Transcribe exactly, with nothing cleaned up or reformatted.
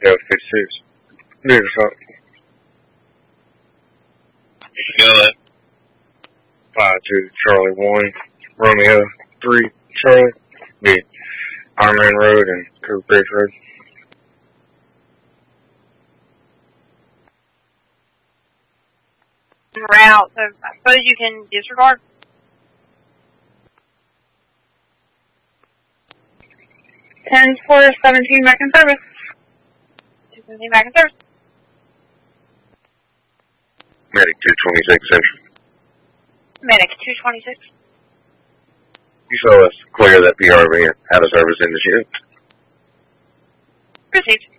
Yeah, fifty-six. Near the shop. Go ahead. five two Charlie one, Romeo three Charlie, the Ironman Road and Cooper Bridge Road. Route, so I suppose you can disregard. ten four seventeen back in service. two seventeen back in service. Medic two twenty-six Central. Medic two twenty-six. You saw us clear that P R V out of service in the ship. Received.